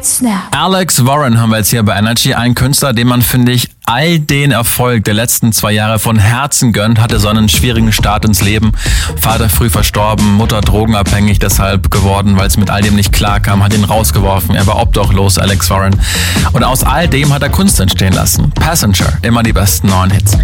Snap. Alex Warren haben wir jetzt hier bei Energy. Ein Künstler, dem man, finde ich, all den Erfolg der letzten 2 Jahre von Herzen gönnt, hatte so einen schwierigen Start ins Leben. Vater früh verstorben, Mutter drogenabhängig deshalb geworden, weil es mit all dem nicht klar kam, hat ihn rausgeworfen. Er war obdachlos, Alex Warren. Und aus all dem hat er Kunst entstehen lassen. Passenger, immer die besten neuen Hits.